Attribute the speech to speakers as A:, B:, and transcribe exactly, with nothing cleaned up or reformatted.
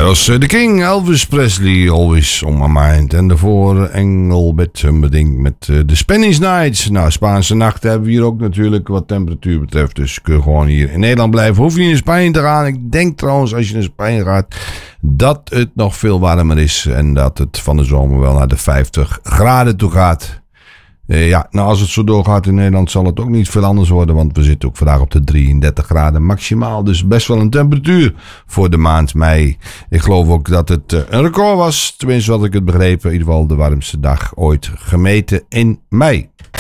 A: Dat was de King, Elvis Presley, Always on My Mind. En daarvoor Engelbert Humperdinck met de Spanish Nights. Nou, Spaanse nachten hebben we hier ook natuurlijk wat temperatuur betreft. Dus kun je gewoon hier in Nederland blijven. Hoef je niet in Spanje te gaan. Ik denk trouwens, als je naar Spanje gaat, dat het nog veel warmer is. En dat het van de zomer wel naar de vijftig graden toe gaat. Uh, ja, nou als het zo doorgaat in Nederland zal het ook niet veel anders worden. Want we zitten ook vandaag op de drieëndertig graden maximaal. Dus best wel een temperatuur voor de maand mei. Ik geloof ook dat het uh, een record was. Tenminste wat ik het begreep. In ieder geval de warmste dag ooit gemeten in mei.